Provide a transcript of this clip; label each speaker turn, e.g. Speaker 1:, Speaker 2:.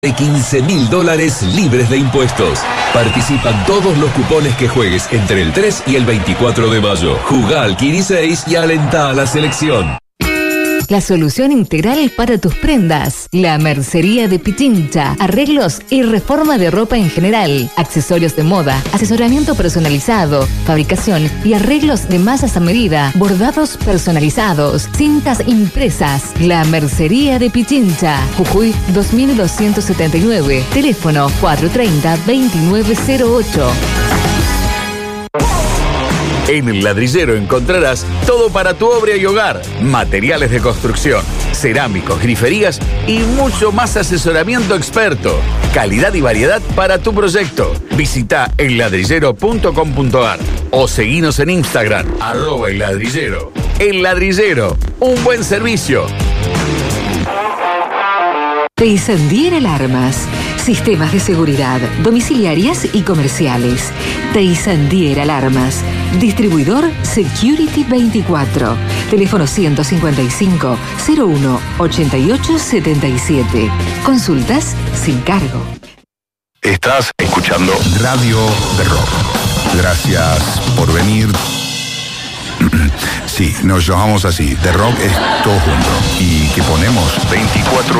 Speaker 1: de $15.000 libres de impuestos. Participan todos los cupones que juegues entre el 3 y el 24 de mayo. Jugá al Kini 6 y alentá a la selección.
Speaker 2: La solución integral para tus prendas. La Mercería de Pichincha. Arreglos y reforma de ropa en general. Accesorios de moda. Asesoramiento personalizado. Fabricación y arreglos de masas a medida. Bordados personalizados. Cintas impresas. La Mercería de Pichincha. Jujuy 2279. Teléfono 430-2908.
Speaker 3: En El Ladrillero encontrarás todo para tu obra y hogar, materiales de construcción, cerámicos, griferías y mucho más asesoramiento experto. Calidad y variedad para tu proyecto. Visita elladrillero.com.ar o seguinos en Instagram, @elladrillero. El Ladrillero, un buen servicio.
Speaker 2: Teisandier Alarmas. Sistemas de seguridad, domiciliarias y comerciales. Teisandier Alarmas. Distribuidor Security 24. Teléfono 155 01 88 77. Consultas sin cargo.
Speaker 4: Estás escuchando Radio de Rock. Gracias por venir. Sí, nos llamamos así. The Rock es todo junto. Y que ponemos 24